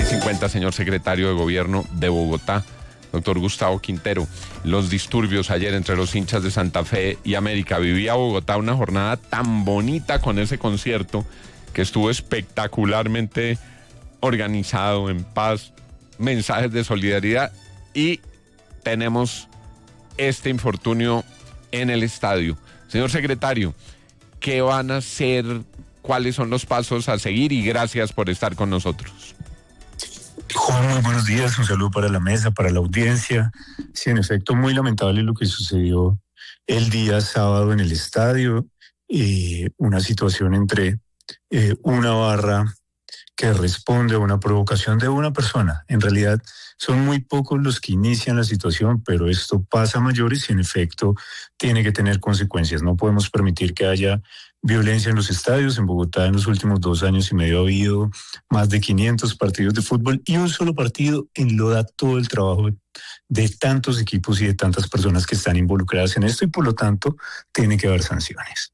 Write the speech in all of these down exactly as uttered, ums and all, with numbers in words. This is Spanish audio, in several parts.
seis cincuenta, señor secretario de Gobierno de Bogotá, doctor Gustavo Quintero. Los disturbios ayer entre los hinchas de Santa Fe y América. Vivía Bogotá una jornada tan bonita con ese concierto que estuvo espectacularmente organizado, en paz, mensajes de solidaridad, y tenemos este infortunio en el estadio. Señor secretario, ¿qué van a hacer? ¿Cuáles son los pasos a seguir? Y gracias por estar con nosotros. Juan, muy buenos días, un saludo para la mesa, para la audiencia. Sí, en efecto, muy lamentable lo que sucedió el día sábado en el estadio. Eh, una situación entre eh, una barra que responde a una provocación de una persona. En realidad son muy pocos los que inician la situación, pero esto pasa a mayores y en efecto tiene que tener consecuencias. No podemos permitir que haya violencia en los estadios. En Bogotá en los últimos dos años y medio ha habido más de quinientos partidos de fútbol y un solo partido enloda todo el trabajo de tantos equipos y de tantas personas que están involucradas en esto, y por lo tanto tiene que haber sanciones.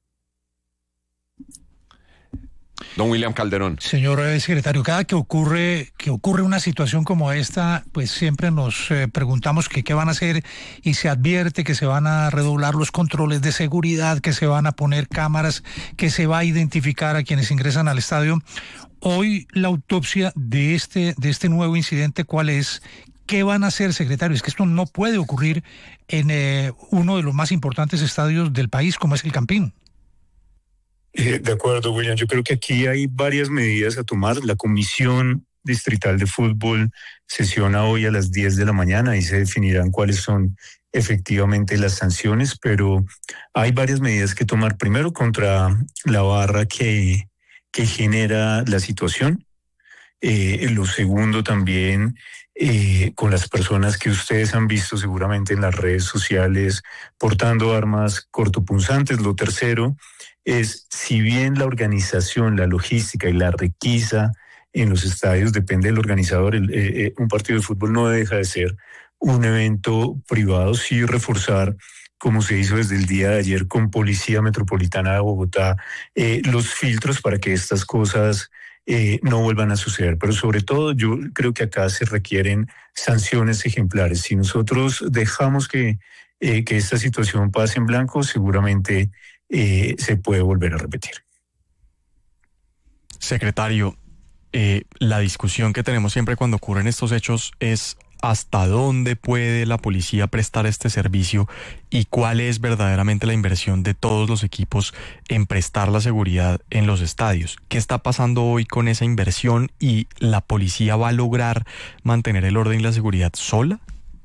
Don William Calderón. Señor secretario, cada que ocurre que ocurre una situación como esta, pues siempre nos eh, preguntamos que qué van a hacer, y se advierte que se van a redoblar los controles de seguridad, que se van a poner cámaras, que se va a identificar a quienes ingresan al estadio. Hoy la autopsia de este de este nuevo incidente, ¿cuál es? ¿Qué van a hacer, secretario? Es que esto no puede ocurrir en eh, uno de los más importantes estadios del país, como es el Campín. Eh, de acuerdo, William. Yo creo que aquí hay varias medidas a tomar. La Comisión Distrital de Fútbol sesiona hoy a las diez de la mañana y se definirán cuáles son efectivamente las sanciones, pero hay varias medidas que tomar. Primero, contra la barra que, que genera la situación. Eh, lo segundo, también eh, con las personas que ustedes han visto seguramente en las redes sociales portando armas cortopunzantes. Lo tercero es, si bien la organización, la logística y la requisa en los estadios depende del organizador, el, eh, un partido de fútbol no deja de ser un evento privado, sí reforzar, como se hizo desde el día de ayer con Policía Metropolitana de Bogotá, eh, los filtros para que estas cosas eh, no vuelvan a suceder. Pero sobre todo yo creo que acá se requieren sanciones ejemplares. Si nosotros dejamos que, eh, que esta situación pase en blanco, seguramente Eh, se puede volver a repetir. Secretario, eh, la discusión que tenemos siempre cuando ocurren estos hechos es hasta dónde puede la policía prestar este servicio y cuál es verdaderamente la inversión de todos los equipos en prestar la seguridad en los estadios. ¿Qué está pasando hoy con esa inversión, y la policía va a lograr mantener el orden y la seguridad sola?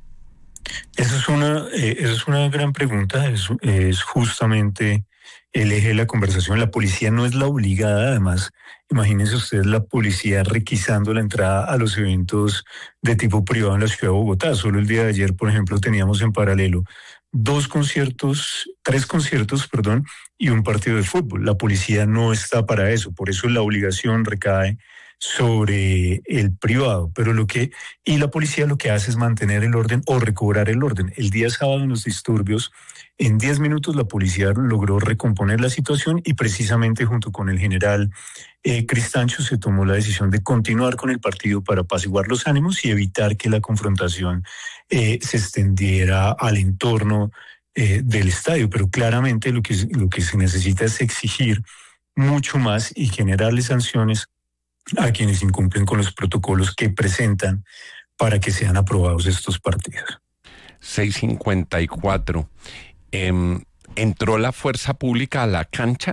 Eso es una, eh, eso es una gran pregunta, es, es justamente el eje de la conversación. La policía no es la obligada, además, imagínense ustedes la policía requisando la entrada a los eventos de tipo privado en la ciudad de Bogotá. Solo el día de ayer, por ejemplo, teníamos en paralelo dos conciertos, tres conciertos, perdón, y un partido de fútbol. La policía no está para eso, por eso la obligación recae sobre el privado, pero lo que, y la policía lo que hace es mantener el orden o recobrar el orden. El día sábado en los disturbios, en diez minutos la policía logró recomponer la situación, y precisamente junto con el general eh, Cristancho se tomó la decisión de continuar con el partido para apaciguar los ánimos y evitar que la confrontación eh, se extendiera al entorno eh, del estadio. Pero claramente lo que, lo que se necesita es exigir mucho más y generarle sanciones a quienes incumplen con los protocolos que presentan para que sean aprobados estos partidos. seis cincuenta y cuatro. Eh, ¿Entró la fuerza pública a la cancha?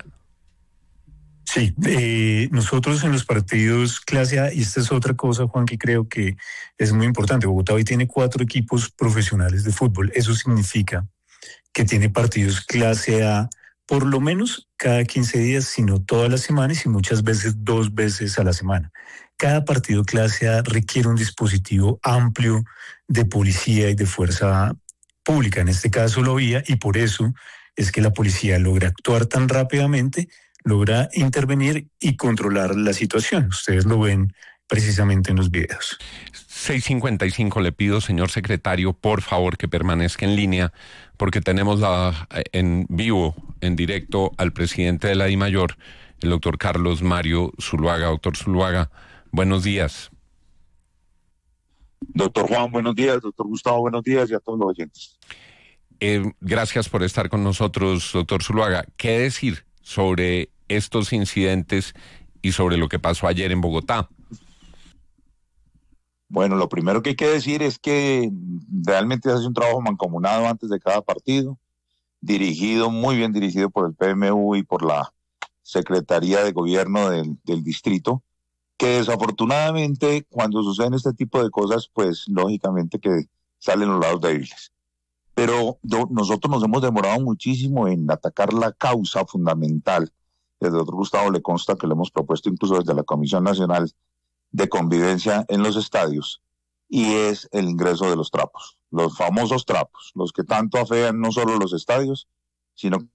Sí, eh, nosotros en los partidos clase A, y esta es otra cosa, Juan, que creo que es muy importante. Bogotá hoy tiene cuatro equipos profesionales de fútbol. Eso significa que tiene partidos clase A por lo menos cada quince días, sino todas las semanas, y muchas veces dos veces a la semana. Cada partido clase A requiere un dispositivo amplio de policía y de fuerza pública. En este caso lo había, y por eso es que la policía logra actuar tan rápidamente, logra intervenir y controlar la situación. Ustedes lo ven precisamente en los videos. seis cincuenta y cinco, le pido, señor secretario, por favor que permanezca en línea, porque tenemos la, en vivo, en directo, al presidente de la DIMAYOR, el doctor Carlos Mario Zuluaga. Doctor Zuluaga, buenos días. Doctor Juan, buenos días. Doctor Gustavo, buenos días, y a todos los oyentes. Eh, gracias por estar con nosotros, doctor Zuluaga. ¿Qué decir sobre estos incidentes y sobre lo que pasó ayer en Bogotá? Bueno, lo primero que hay que decir es que realmente se hace un trabajo mancomunado antes de cada partido, dirigido, muy bien dirigido por el P M U y por la Secretaría de Gobierno del, del distrito, que desafortunadamente cuando suceden este tipo de cosas, pues lógicamente que salen los lados débiles. Pero yo, nosotros nos hemos demorado muchísimo en atacar la causa fundamental. Desde el doctor Gustavo le consta que lo hemos propuesto incluso desde la Comisión Nacional de Convivencia en los estadios, y es el ingreso de los trapos, los famosos trapos, los que tanto afean no solo los estadios, sino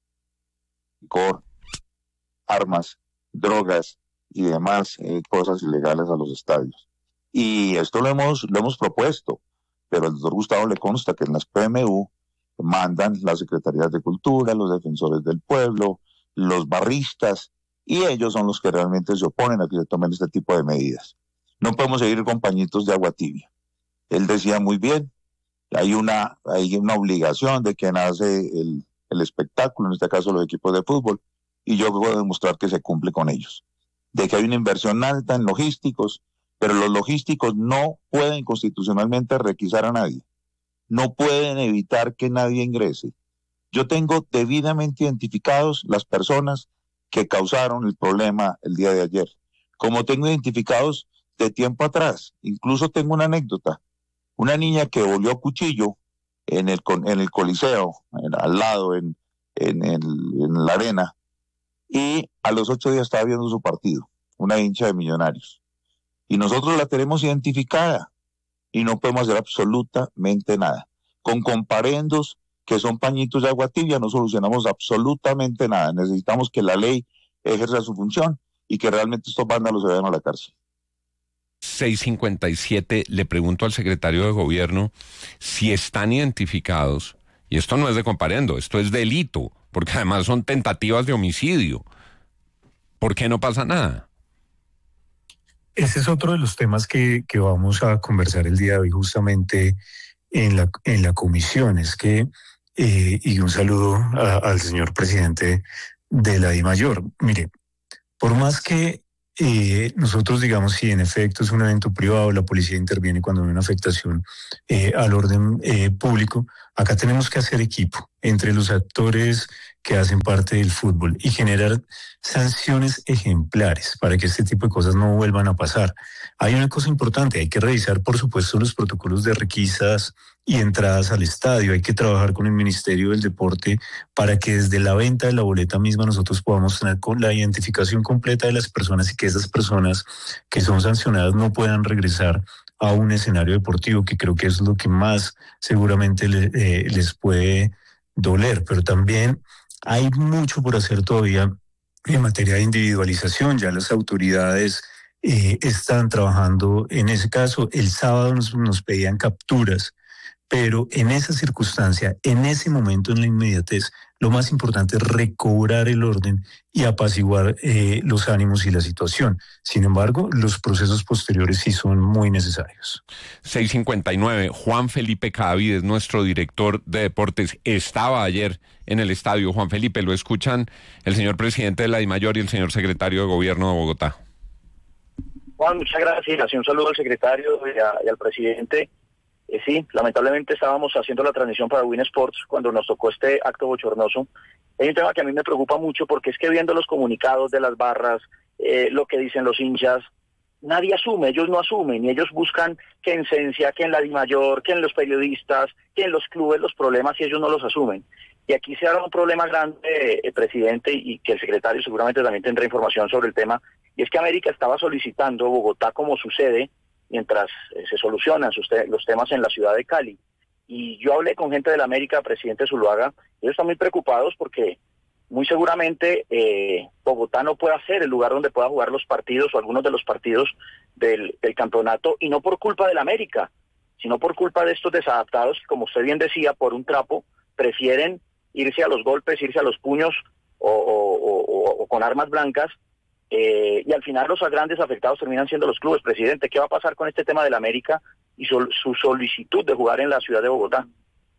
licor, armas, drogas y demás eh, cosas ilegales a los estadios. Y esto lo hemos, lo hemos propuesto, pero al doctor Gustavo le consta que en las P M U mandan las secretarías de cultura, los defensores del pueblo, los barristas, y ellos son los que realmente se oponen a que se tomen este tipo de medidas. No podemos seguir con pañitos de agua tibia. Él decía muy bien, hay una, hay una obligación de quien hace el, el espectáculo, en este caso los equipos de fútbol, y yo puedo demostrar que se cumple con ellos. De que hay una inversión alta en logísticos, pero los logísticos no pueden constitucionalmente requisar a nadie. No pueden evitar que nadie ingrese. Yo tengo debidamente identificados las personas que causaron el problema el día de ayer. Como tengo identificados de tiempo atrás, incluso tengo una anécdota. Una niña que volvió a cuchillo en el, en el Coliseo, en, al lado, en, en, el, en la arena, y a los ocho días estaba viendo su partido, una hincha de Millonarios. Y nosotros la tenemos identificada y no podemos hacer absolutamente nada. Con comparendos que son pañitos de agua tibia no solucionamos absolutamente nada. Necesitamos que la ley ejerza su función y que realmente estos vándalos se vayan a la cárcel. seis cincuenta y siete, le pregunto al secretario de Gobierno si están identificados, y esto no es de comparendo, esto es delito, porque además son tentativas de homicidio. ¿Por qué no pasa nada? Ese es otro de los temas que, que vamos a conversar el día de hoy justamente en la, en la comisión. Es que, eh, y un saludo a, al señor presidente de la DIMAYOR. Mire, por más que eh, nosotros digamos si en efecto es un evento privado, la policía interviene cuando hay una afectación eh, al orden eh, público, acá tenemos que hacer equipo entre los actores que hacen parte del fútbol y generar sanciones ejemplares para que este tipo de cosas no vuelvan a pasar. Hay una cosa importante, hay que revisar por supuesto los protocolos de requisas y entradas al estadio, hay que trabajar con el Ministerio del Deporte para que desde la venta de la boleta misma nosotros podamos tener con la identificación completa de las personas y que esas personas que son sancionadas no puedan regresar a un escenario deportivo, que creo que es lo que más seguramente le, eh, les puede doler, pero también hay mucho por hacer todavía en materia de individualización. Ya las autoridades eh, están trabajando en ese caso. El sábado nos, nos pedían capturas, pero en esa circunstancia, en ese momento, en la inmediatez, lo más importante es recobrar el orden y apaciguar eh, los ánimos y la situación. Sin embargo, los procesos posteriores sí son muy necesarios. seis cincuenta y nueve, Juan Felipe Cadavides, nuestro director de deportes, estaba ayer en el estadio. Juan Felipe, lo escuchan el señor presidente de la DIMAYOR y el señor secretario de Gobierno de Bogotá. Juan, muchas gracias. Un saludo al secretario y, a, y al presidente. Eh, sí, lamentablemente estábamos haciendo la transmisión para Win Sports cuando nos tocó este acto bochornoso. Hay un tema que a mí me preocupa mucho porque es que viendo los comunicados de las barras, eh, lo que dicen los hinchas, nadie asume, ellos no asumen y ellos buscan que en Cencia, que en la DIMAYOR, que en los periodistas, que en los clubes los problemas y ellos no los asumen. Y aquí se hará un problema grande, eh, presidente, y que el secretario seguramente también tendrá información sobre el tema, y es que América estaba solicitando Bogotá como su sede mientras eh, se solucionan sus te- los temas en la ciudad de Cali. Y yo hablé con gente de la América, presidente Zuluaga, ellos están muy preocupados porque muy seguramente eh, Bogotá no pueda ser el lugar donde pueda jugar los partidos o algunos de los partidos del, del campeonato, y no por culpa de la América, sino por culpa de estos desadaptados que, como usted bien decía, por un trapo, prefieren irse a los golpes, irse a los puños o, o, o, o con armas blancas. Eh, y al final los grandes afectados terminan siendo los clubes. Presidente, ¿qué va a pasar con este tema del América? y sol, su solicitud de jugar en la ciudad de Bogotá.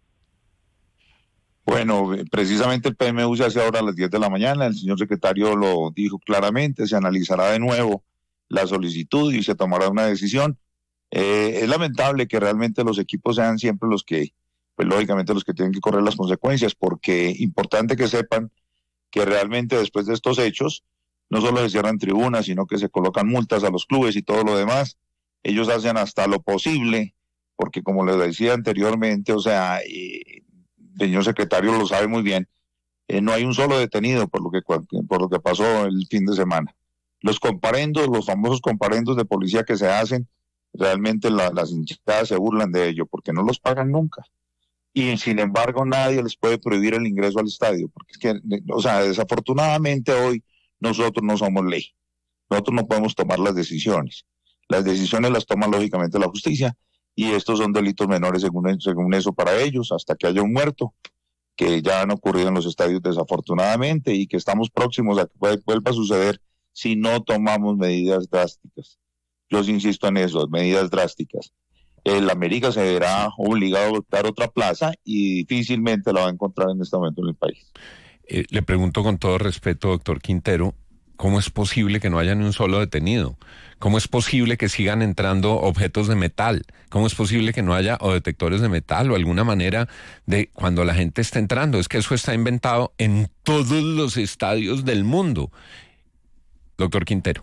Bueno, precisamente el P M U se hace ahora a las diez de la mañana, el señor secretario lo dijo claramente, se analizará de nuevo la solicitud y se tomará una decisión. Eh, es lamentable que realmente los equipos sean siempre los que, pues lógicamente los que tienen que correr las consecuencias, porque importante que sepan que realmente después de estos hechos, no solo se cierran tribunas, sino que se colocan multas a los clubes y todo lo demás. Ellos hacen hasta lo posible, porque como les decía anteriormente, o sea, eh, el señor secretario lo sabe muy bien, eh, no hay un solo detenido por lo que por lo que pasó el fin de semana. Los comparendos, los famosos comparendos de policía que se hacen, realmente la, las hinchadas se burlan de ello, porque no los pagan nunca. Y sin embargo nadie les puede prohibir el ingreso al estadio, porque es que, o sea, desafortunadamente hoy nosotros no somos ley. Nosotros no podemos tomar las decisiones. Las decisiones las toma lógicamente la justicia, y estos son delitos menores según, según eso para ellos, hasta que haya un muerto, que ya han ocurrido en los estadios desafortunadamente, y que estamos próximos a que vuelva a suceder si no tomamos medidas drásticas. Yo sí insisto en eso, medidas drásticas. El América se verá obligado a adoptar otra plaza y difícilmente la va a encontrar en este momento en el país. Eh, le pregunto con todo respeto, doctor Quintero, ¿cómo es posible que no haya ni un solo detenido? ¿Cómo es posible que sigan entrando objetos de metal? ¿Cómo es posible que no haya o detectores de metal o alguna manera de cuando la gente está entrando? Es que eso está inventado en todos los estadios del mundo. Doctor Quintero.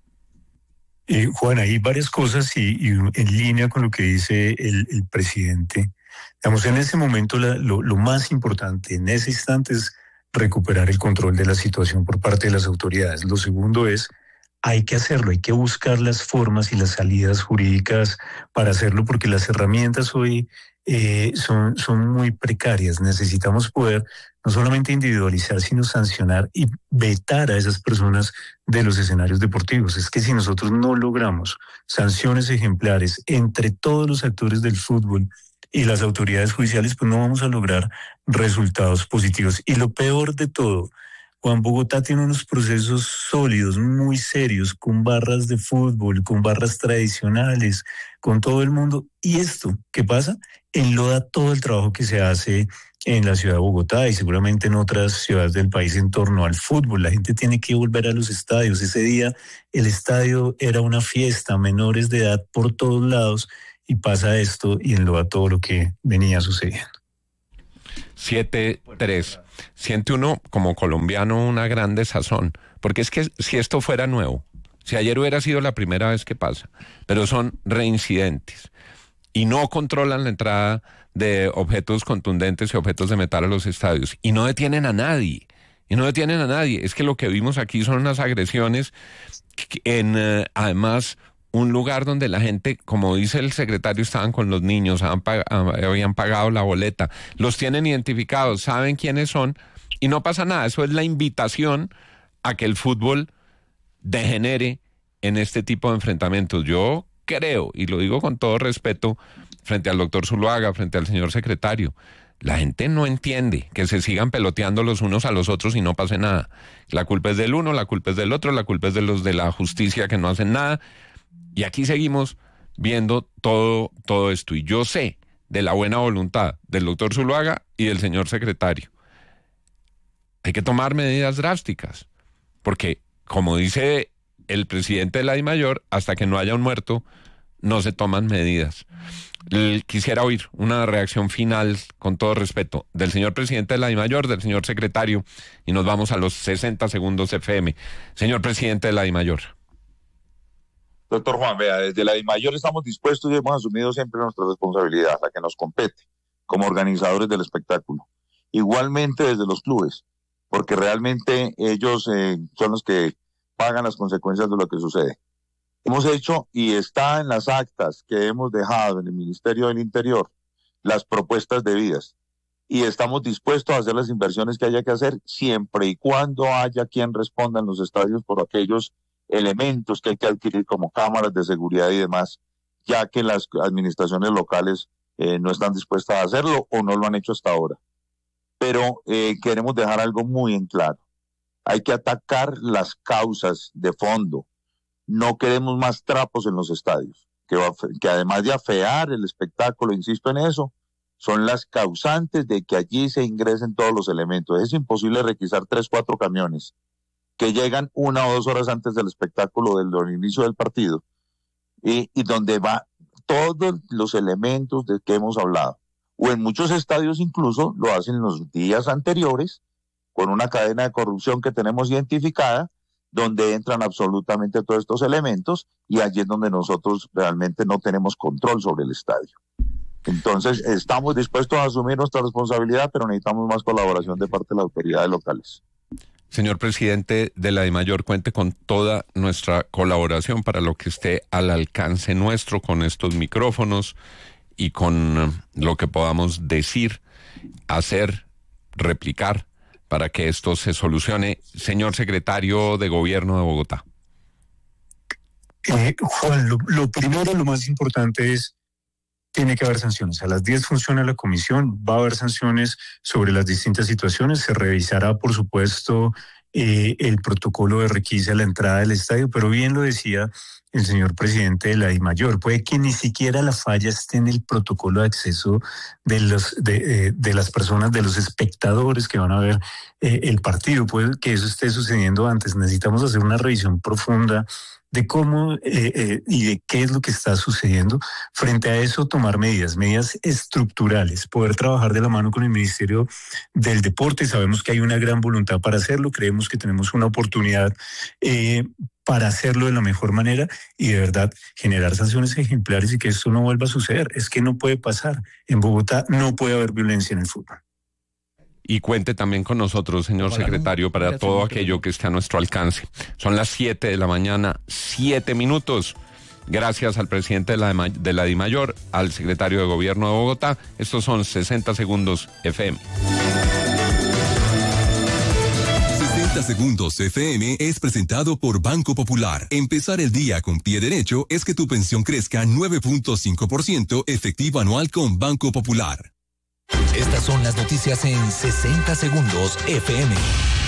Eh, Juan, hay varias cosas y, y en línea con lo que dice el, el presidente. Digamos, en ese momento la, lo, lo más importante en ese instante es recuperar el control de la situación por parte de las autoridades. Lo segundo es, hay que hacerlo, hay que buscar las formas y las salidas jurídicas para hacerlo, porque las herramientas hoy eh, son, son muy precarias. Necesitamos poder no solamente individualizar, sino sancionar y vetar a esas personas de los escenarios deportivos. Es que si nosotros no logramos sanciones ejemplares entre todos los actores del fútbol y las autoridades judiciales, pues no vamos a lograr resultados positivos. Y lo peor de todo, Juan, Bogotá tiene unos procesos sólidos, muy serios, con barras de fútbol, con barras tradicionales, con todo el mundo. Y esto, ¿qué pasa? Enloda todo el trabajo que se hace en la ciudad de Bogotá y seguramente en otras ciudades del país en torno al fútbol. La gente tiene que volver a los estadios. Ese día el estadio era una fiesta, menores de edad por todos lados, y pasa esto y enloda todo lo que venía sucediendo. siete tres. Siente uno como colombiano una gran desazón, porque es que si esto fuera nuevo, si ayer hubiera sido la primera vez que pasa, pero son reincidentes y no controlan la entrada de objetos contundentes y objetos de metal a los estadios y no detienen a nadie, y no detienen a nadie, es que lo que vimos aquí son unas agresiones en, eh, además, un lugar donde la gente, como dice el secretario, estaban con los niños, habían, pag- habían pagado la boleta, los tienen identificados, saben quiénes son y no pasa nada. Eso es la invitación a que el fútbol degenere en este tipo de enfrentamientos. Yo creo, y lo digo con todo respeto, frente al doctor Zuluaga, frente al señor secretario, la gente no entiende que se sigan peloteando los unos a los otros y no pase nada. La culpa es del uno, la culpa es del otro, la culpa es de los de la justicia que no hacen nada. Y aquí seguimos viendo todo, todo esto. Y yo sé de la buena voluntad del doctor Zuluaga y del señor secretario. Hay que tomar medidas drásticas, porque, como dice el presidente de la DIMAYOR, hasta que no haya un muerto, no se toman medidas. Quisiera oír una reacción final, con todo respeto, del señor presidente de la DIMAYOR, del señor secretario, y nos vamos a los sesenta segundos F M. Señor presidente de la DIMAYOR. Doctor Juan, vea, desde la DIMAYOR estamos dispuestos y hemos asumido siempre nuestra responsabilidad, la que nos compete, como organizadores del espectáculo. Igualmente desde los clubes, porque realmente ellos eh, son los que pagan las consecuencias de lo que sucede. Hemos hecho, y está en las actas que hemos dejado en el Ministerio del Interior, las propuestas debidas. Y estamos dispuestos a hacer las inversiones que haya que hacer, siempre y cuando haya quien responda en los estadios por aquellos elementos que hay que adquirir como cámaras de seguridad y demás, ya que las administraciones locales eh, no están dispuestas a hacerlo o no lo han hecho hasta ahora. Pero eh, queremos dejar algo muy en claro. Hay que atacar las causas de fondo. No queremos más trapos en los estadios. que, va, que además de afear el espectáculo, insisto en eso, son las causantes de que allí se ingresen todos los elementos. Es imposible requisar tres, cuatro camiones que llegan una o dos horas antes del espectáculo, del, del inicio del partido, y, y donde va todos los elementos de que hemos hablado. O en muchos estadios incluso lo hacen los días anteriores, con una cadena de corrupción que tenemos identificada, donde entran absolutamente todos estos elementos, y allí es donde nosotros realmente no tenemos control sobre el estadio. Entonces, estamos dispuestos a asumir nuestra responsabilidad, pero necesitamos más colaboración de parte de las autoridades locales. Señor presidente de la DIMAYOR, cuente con toda nuestra colaboración para lo que esté al alcance nuestro con estos micrófonos y con lo que podamos decir, hacer, replicar, para que esto se solucione. Señor secretario de Gobierno de Bogotá. Eh, Juan, lo, lo primero, lo más importante es, tiene que haber sanciones. A las diez funciona la comisión, va a haber sanciones sobre las distintas situaciones, se revisará, por supuesto, eh, el protocolo de requisa a la entrada del estadio, pero bien lo decía el señor presidente de la DIMAYOR, puede que ni siquiera la falla esté en el protocolo de acceso de, los, de, eh, de las personas, de los espectadores que van a ver eh, el partido, puede que eso esté sucediendo antes. Necesitamos hacer una revisión profunda de cómo eh, eh, y de qué es lo que está sucediendo. Frente a eso, tomar medidas, medidas estructurales, poder trabajar de la mano con el Ministerio del Deporte. Sabemos que hay una gran voluntad para hacerlo, creemos que tenemos una oportunidad eh, para hacerlo de la mejor manera y de verdad generar sanciones ejemplares y que esto no vuelva a suceder. Es que no puede pasar. En Bogotá no puede haber violencia en el fútbol. Y cuente también con nosotros, señor Hola, secretario, para todo aquello que esté a nuestro alcance. Son las siete de la mañana, siete minutos. Gracias al presidente de la, de la DIMAYOR, al secretario de Gobierno de Bogotá. Estos son sesenta Segundos F M. sesenta Segundos F M es presentado por Banco Popular. Empezar el día con pie derecho es que tu pensión crezca nueve punto cinco por ciento efectivo anual con Banco Popular. Estas son las noticias en sesenta Segundos F M.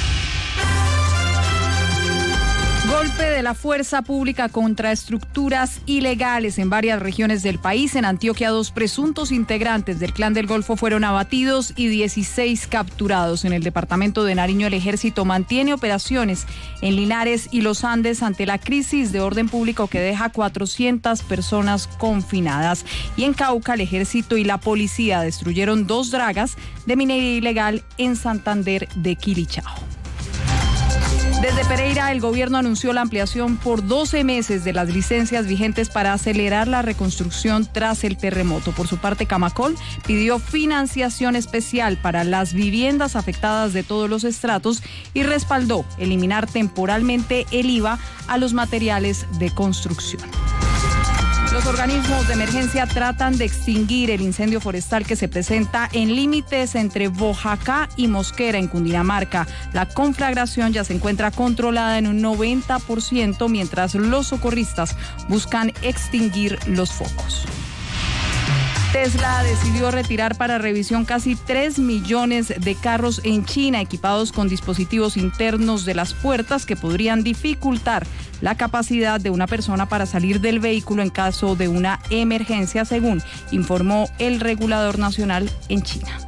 Golpe de la fuerza pública contra estructuras ilegales en varias regiones del país. En Antioquia, dos presuntos integrantes del Clan del Golfo fueron abatidos y dieciséis capturados. En el departamento de Nariño, el ejército mantiene operaciones en Linares y Los Andes ante la crisis de orden público que deja cuatrocientas personas confinadas. Y en Cauca, el ejército y la policía destruyeron dos dragas de minería ilegal en Santander de Quilichao. Desde Pereira, el gobierno anunció la ampliación por doce meses de las licencias vigentes para acelerar la reconstrucción tras el terremoto. Por su parte, Camacol pidió financiación especial para las viviendas afectadas de todos los estratos y respaldó eliminar temporalmente el I V A a los materiales de construcción. Los organismos de emergencia tratan de extinguir el incendio forestal que se presenta en límites entre Boyacá y Mosquera, en Cundinamarca. La conflagración ya se encuentra controlada en un noventa por ciento, mientras los socorristas buscan extinguir los focos. Tesla decidió retirar para revisión casi tres millones de carros en China equipados con dispositivos internos de las puertas que podrían dificultar la capacidad de una persona para salir del vehículo en caso de una emergencia, según informó el regulador nacional en China.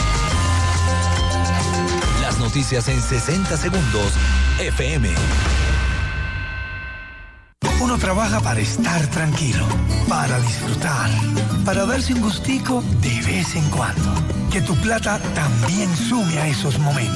Las noticias en sesenta Segundos F M. Uno trabaja para estar tranquilo, para disfrutar, para darse un gustico de vez en cuando. Que tu plata también sume a esos momentos.